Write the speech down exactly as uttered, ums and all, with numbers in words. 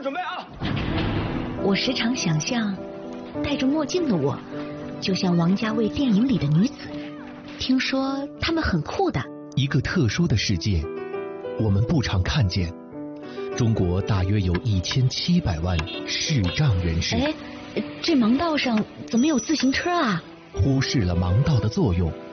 准备啊！ 我时常想象，戴着墨镜的我，就像王家卫电影里的女子。听说她们很酷的。 一个特殊的世界，我们不常看见。中国大约有一千七百万视障人士。 哎，这盲道上怎么有自行车啊？ 忽视了盲道的作用，